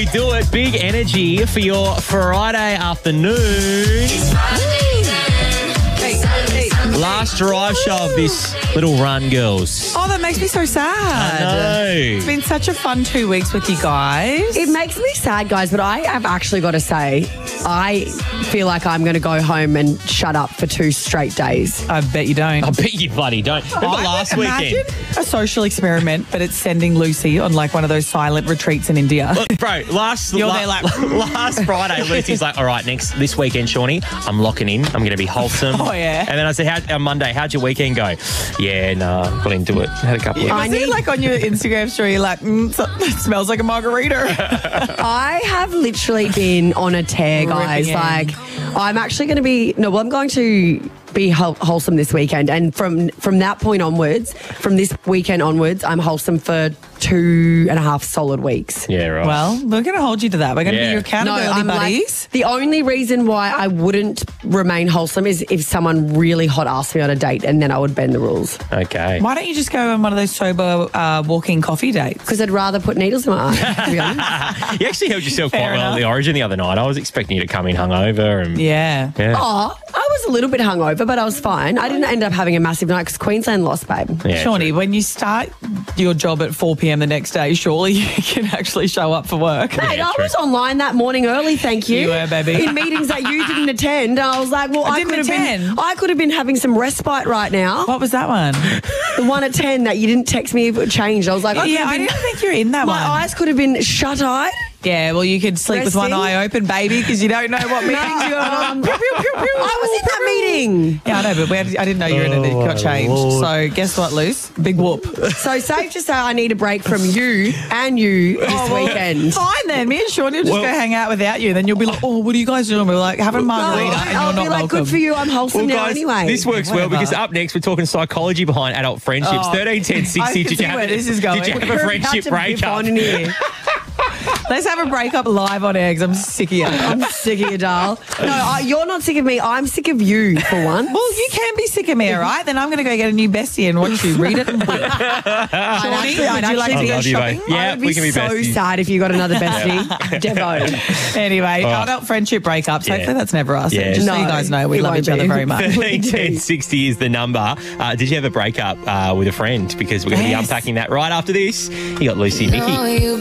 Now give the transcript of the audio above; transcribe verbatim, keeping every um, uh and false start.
do it. Big energy for your Friday afternoon. Last drive show of this little run, girls. Oh, that makes me so sad. I know. It's been such a fun two weeks with you guys. It makes me sad, guys, but I have actually got to say, I feel like I'm going to go home and shut up for two straight days. I bet you don't. I bet you bloody don't. Remember I last would weekend? imagine a social experiment, but it's sending Lucy on like one of those silent retreats in India. Look, bro, last You're la- there like- last Friday, Lucy's like, all right, next this weekend, Shawnee, I'm locking in. I'm going to be wholesome. Oh, yeah. And then I said, how, on Monday, how'd your weekend go? Yeah, nah, got into it. Had a couple of... I I see need- like on your Instagram story, you're like, mm, so- it smells like a margarita. I have literally been on a tear, guys. Ripping in. Like, I'm actually going to be, no, well, I'm going to be whole- wholesome this weekend. And from from that point onwards, from this weekend onwards, I'm wholesome for two and a half solid weeks. Yeah, right. Well, we're going to hold you to that. We're going to Yeah. be your accountability I'm like, buddies. the only reason why I wouldn't remain wholesome is if someone really hot asked me on a date, and then I would bend the rules. Okay. Why don't you just go on one of those sober uh, walking coffee dates? Because I'd rather put needles in my eye, to be honest. You actually held yourself Fair quite well enough. at the Origin the other night. I was expecting you to come in hungover. And, Yeah. yeah. Oh, I was a little bit hungover, but I was fine. I didn't end up having a massive night because Queensland lost, babe. Yeah, Shawnee, true. when you start your job at four p.m. the next day, surely you can actually show up for work. Mate, Yeah, I true. was online that morning early, thank you. You were, baby. In meetings that you didn't attend. And I was like, well, I I, didn't could have been attend. I could have been having some respite right now. What was that one? The one at ten that you didn't text me if it changed. I was like, I could yeah, have I been, didn't think you were in that my one. eyes could have been shut-eyed. Yeah, well, you could sleep with one Resting. eye open, baby, because you don't know what meetings you're on. Um, I was in that meeting. Yeah, I know, but we had, I didn't know you were in it. It got changed. So guess what, Luce? Big whoop. So safe to say I need a break from you and you this Oh, well, weekend. Fine then. Me and Shawnee will just Well- go hang out without you. Then you'll be like, oh, what are you guys doing? We're like, having a margarita, No, and you're I'll not be like, welcome. good for you. I'm wholesome Well, now guys, anyway. this works well Whatever. because up next we're talking psychology behind adult friendships. Oh, thirteen ten I sixty. can Did see you have where a, this is going. Did you have a We're about friendship to biff breakup? on in here. Let's have a breakup live on air because I'm sick of you. I'm sick of you, doll. No, I, you're not sick of me. I'm sick of you for once. Well, you can be sick of me, all right? Then I'm going to go get a new bestie and watch you read it. And Shawnee, actually- would I'd you like actually to I go love you, shopping? mate. Yeah, I would be we can be so besties. sad if you got another bestie. Devo. Anyway, right. adult friendship breakups. Yeah. Hopefully that's never us. Yeah. Just so No, you guys know, we it love won't each other be. very much. thirteen ten sixty is the number. Uh, did you have a breakup uh, with a friend? Because we're going to be Yes. unpacking that right after this. You got Lucy and Mickey.